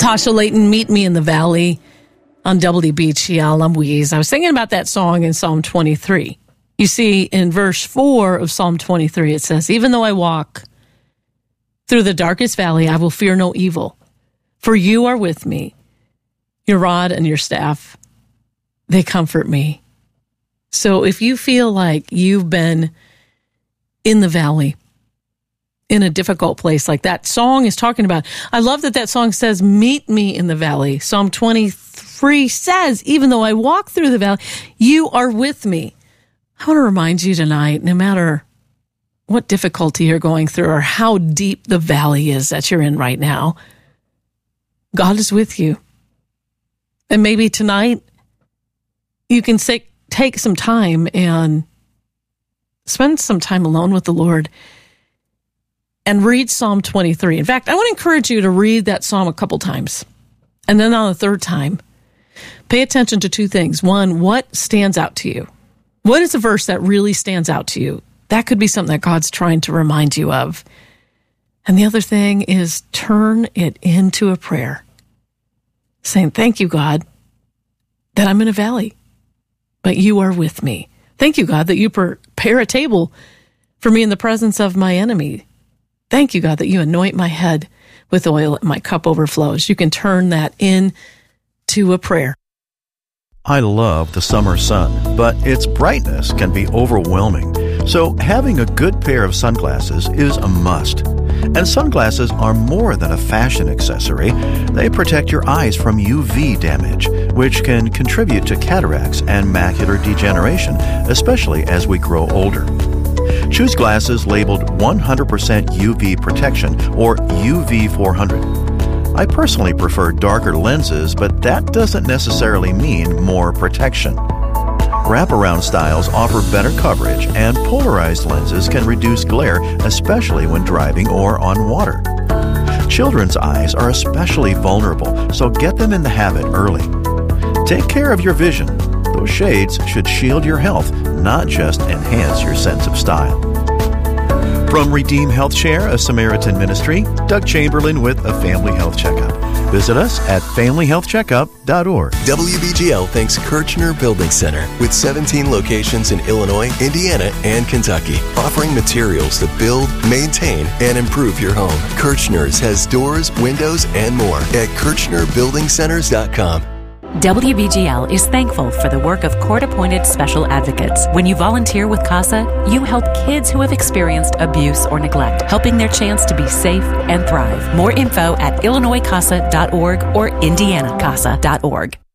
Tasha Layton, Meet Me in the Valley on WBGL. I'm Weeze. I was thinking about that song in Psalm 23. You see, in verse 4 of Psalm 23, it says, even though I walk through the darkest valley, I will fear no evil, for you are with me. Your rod and your staff, they comfort me. So if you feel like you've been in the valley, in a difficult place like that song is talking about, I love that song says, meet me in the valley. Psalm 23 says, even though I walk through the valley, you are with me. I want to remind you tonight, no matter what difficulty you're going through or how deep the valley is that you're in right now, God is with you. And maybe tonight you can take some time and spend some time alone with the Lord and read Psalm 23. In fact, I want to encourage you to read that psalm a couple times. And then on the third time, pay attention to two things. One, what stands out to you? What is a verse that really stands out to you? That could be something that God's trying to remind you of. And the other thing is turn it into a prayer, saying, thank you, God, that I'm in a valley, but you are with me. Thank you, God, that you prepare a table for me in the presence of my enemy. Thank you, God, that you anoint my head with oil and my cup overflows. You can turn that into a prayer. I love the summer sun, but its brightness can be overwhelming. So having a good pair of sunglasses is a must. And sunglasses are more than a fashion accessory. They protect your eyes from UV damage, which can contribute to cataracts and macular degeneration, especially as we grow older. Choose glasses labeled 100% UV protection or UV 400. I personally prefer darker lenses, but that doesn't necessarily mean more protection. Wraparound styles offer better coverage, and polarized lenses can reduce glare, especially when driving or on water. Children's eyes are especially vulnerable, so get them in the habit early. Take care of your vision. Those shades should shield your health, not just enhance your sense of style. From Redeem Health Share, a Samaritan ministry, Doug Chamberlain with a Family Health Checkup. Visit us at familyhealthcheckup.org. WBGL thanks Kirchner Building Center with 17 locations in Illinois, Indiana, and Kentucky, offering materials to build, maintain, and improve your home. Kirchner's has doors, windows, and more at KirchnerBuildingCenters.com. WBGL is thankful for the work of court-appointed special advocates. When you volunteer with CASA, you help kids who have experienced abuse or neglect, helping their chance to be safe and thrive. More info at IllinoisCASA.org or IndianaCASA.org.